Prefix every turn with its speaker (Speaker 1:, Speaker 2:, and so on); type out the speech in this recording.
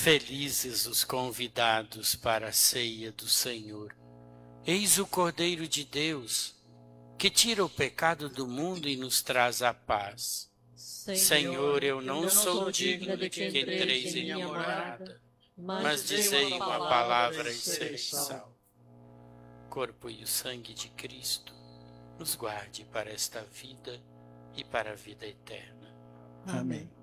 Speaker 1: Felizes os convidados para a ceia do Senhor. Eis o Cordeiro de Deus, que tira o pecado do mundo e nos traz a paz. Senhor, eu não sou digno de que entreis em minha morada, mas dizei uma palavra e sereis salvo. Corpo e o sangue de Cristo nos guarde para esta vida e para a vida eterna.
Speaker 2: Amém.